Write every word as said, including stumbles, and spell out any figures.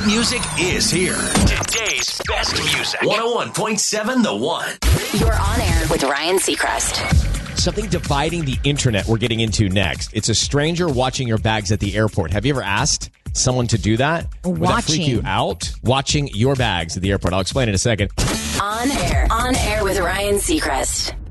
music is here. Today's best music. one oh one point seven The One. You're on air with Ryan Seacrest. Something dividing the internet we're getting into next. It's a stranger watching your bags at the airport. Have you ever asked someone to do that? Would that freak you out? Watching your bags at the airport. I'll explain in a second. On air. On air with Ryan Seacrest.